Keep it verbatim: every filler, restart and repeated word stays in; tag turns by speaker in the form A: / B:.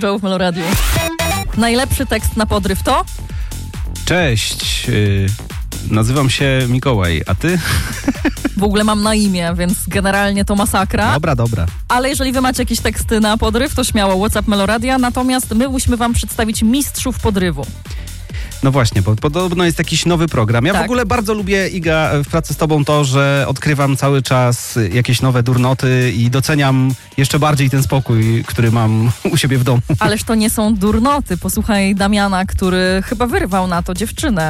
A: Joe w Meloradiu. Najlepszy tekst na podryw to?
B: Cześć, yy, nazywam się Mikołaj, a ty?
A: W ogóle mam na imię, więc generalnie to masakra.
B: Dobra, dobra.
A: Ale jeżeli wy macie jakieś teksty na podryw, to śmiało WhatsApp Meloradia. Natomiast my musimy wam przedstawić mistrzów podrywu.
B: No właśnie, bo podobno jest jakiś nowy program. Ja
A: Tak.
B: w ogóle bardzo lubię, Iga, w pracy z tobą to, że odkrywam cały czas jakieś nowe durnoty i doceniam jeszcze bardziej ten spokój, który mam u siebie w domu.
A: Ależ to nie są durnoty. Posłuchaj Damiana, który chyba wyrwał na to dziewczynę.